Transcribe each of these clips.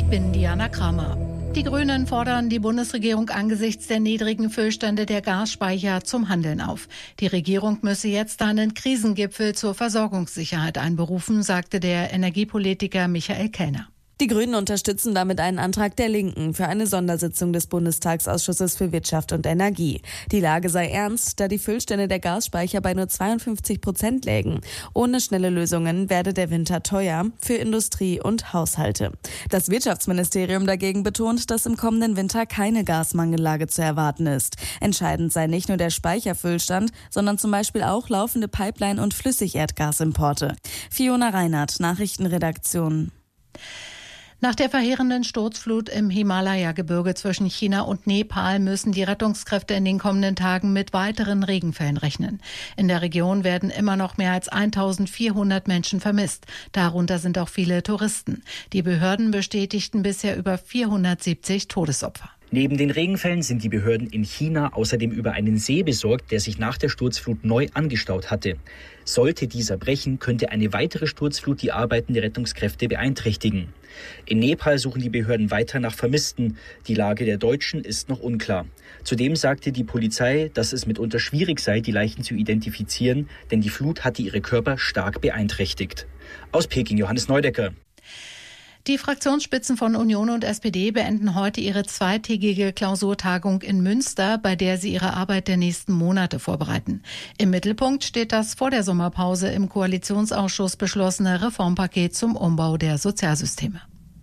Ich bin Diana Kramer. Die Grünen fordern die Bundesregierung angesichts der niedrigen Füllstände der Gasspeicher zum Handeln auf. Die Regierung müsse jetzt einen Krisengipfel zur Versorgungssicherheit einberufen, sagte der Energiepolitiker Michael Kellner. Die Grünen unterstützen damit einen Antrag der Linken für eine Sondersitzung des Bundestagsausschusses für Wirtschaft und Energie. Die Lage sei ernst, da die Füllstände der Gasspeicher bei nur 52% lägen. Ohne schnelle Lösungen werde der Winter teuer für Industrie und Haushalte. Das Wirtschaftsministerium dagegen betont, dass im kommenden Winter keine Gasmangellage zu erwarten ist. Entscheidend sei nicht nur der Speicherfüllstand, sondern zum Beispiel auch laufende Pipeline- und Flüssigerdgasimporte. Fiona Reinhardt, Nachrichtenredaktion. Nach der verheerenden Sturzflut im Himalaya-Gebirge zwischen China und Nepal müssen die Rettungskräfte in den kommenden Tagen mit weiteren Regenfällen rechnen. In der Region werden immer noch mehr als 1400 Menschen vermisst. Darunter sind auch viele Touristen. Die Behörden bestätigten bisher über 470 Todesopfer. Neben den Regenfällen sind die Behörden in China außerdem über einen See besorgt, der sich nach der Sturzflut neu angestaut hatte. Sollte dieser brechen, könnte eine weitere Sturzflut die Arbeiten der Rettungskräfte beeinträchtigen. In Nepal suchen die Behörden weiter nach Vermissten. Die Lage der Deutschen ist noch unklar. Zudem sagte die Polizei, dass es mitunter schwierig sei, die Leichen zu identifizieren, denn die Flut hatte ihre Körper stark beeinträchtigt. Aus Peking, Johannes Neudecker. Die Fraktionsspitzen von Union und SPD beenden heute ihre zweitägige Klausurtagung in Münster, bei der sie ihre Arbeit der nächsten Monate vorbereiten. Im Mittelpunkt steht das vor der Sommerpause im Koalitionsausschuss beschlossene Reformpaket zum Umbau der Sozialsysteme.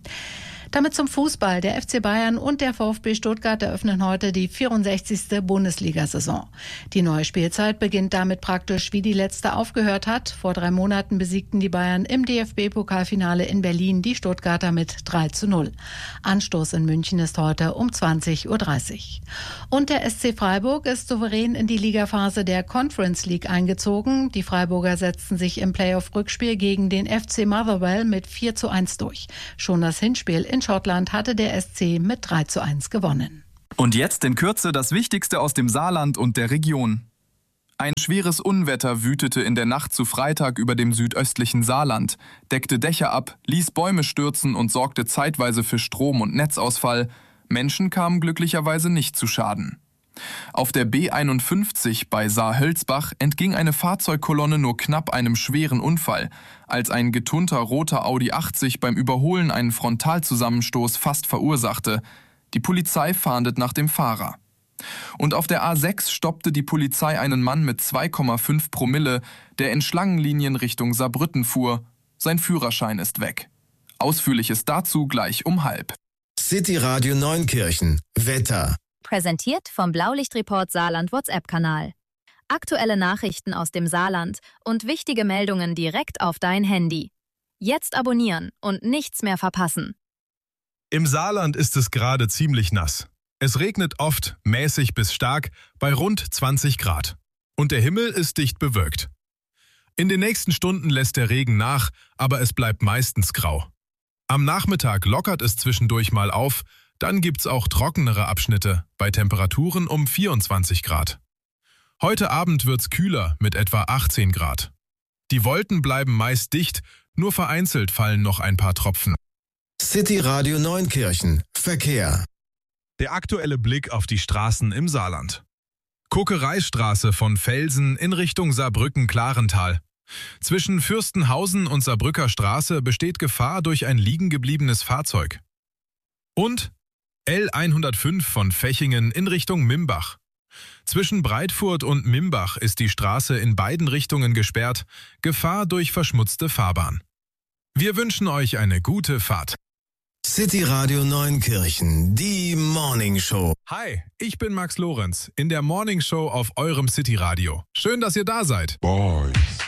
Damit zum Fußball. Der FC Bayern und der VfB Stuttgart eröffnen heute die 64. Bundesliga-Saison. Die neue Spielzeit beginnt damit praktisch, wie die letzte aufgehört hat. Vor 3 Monaten besiegten die Bayern im DFB-Pokalfinale in Berlin die Stuttgarter mit 3:0. Anstoß in München ist heute um 20:30 Uhr. Und der SC Freiburg ist souverän in die Ligaphase der Conference League eingezogen. Die Freiburger setzten sich im Playoff-Rückspiel gegen den FC Motherwell mit 4:1 durch. Schon das Hinspiel in Schottland hatte der SC mit 3:1 gewonnen. Und jetzt in Kürze das Wichtigste aus dem Saarland und der Region. Ein schweres Unwetter wütete in der Nacht zu Freitag über dem südöstlichen Saarland, deckte Dächer ab, ließ Bäume stürzen und sorgte zeitweise für Strom- und Netzausfall. Menschen kamen glücklicherweise nicht zu Schaden. Auf der B51 bei Saar-Hölzbach entging eine Fahrzeugkolonne nur knapp einem schweren Unfall, als ein getunter roter Audi 80 beim Überholen einen Frontalzusammenstoß fast verursachte. Die Polizei fahndet nach dem Fahrer. Und auf der A6 stoppte die Polizei einen Mann mit 2,5 Promille, der in Schlangenlinien Richtung Saarbrücken fuhr. Sein Führerschein ist weg. Ausführliches dazu gleich um 12:30. City Radio Neunkirchen. Wetter. Präsentiert vom Blaulichtreport Saarland WhatsApp-Kanal. Aktuelle Nachrichten aus dem Saarland und wichtige Meldungen direkt auf dein Handy. Jetzt abonnieren und nichts mehr verpassen. Im Saarland ist es gerade ziemlich nass. Es regnet oft, mäßig bis stark, bei rund 20 Grad. Und der Himmel ist dicht bewölkt. In den nächsten Stunden lässt der Regen nach, aber es bleibt meistens grau. Am Nachmittag lockert es zwischendurch mal auf, dann gibt's auch trockenere Abschnitte, bei Temperaturen um 24 Grad. Heute Abend wird's kühler mit etwa 18 Grad. Die Wolken bleiben meist dicht, nur vereinzelt fallen noch ein paar Tropfen. City Radio Neunkirchen. Verkehr. Der aktuelle Blick auf die Straßen im Saarland. Kokereistraße von Velsen in Richtung Saarbrücken-Klarental. Zwischen Fürstenhausen und Saarbrücker Straße besteht Gefahr durch ein liegengebliebenes Fahrzeug. Und L105 von Fechingen in Richtung Mimbach. Zwischen Breitfurt und Mimbach ist die Straße in beiden Richtungen gesperrt, Gefahr durch verschmutzte Fahrbahn. Wir wünschen euch eine gute Fahrt. City Radio Neunkirchen, die Morning Show. Hi, ich bin Max Lorenz in der Morning Show auf eurem City Radio. Schön, dass ihr da seid. Boys.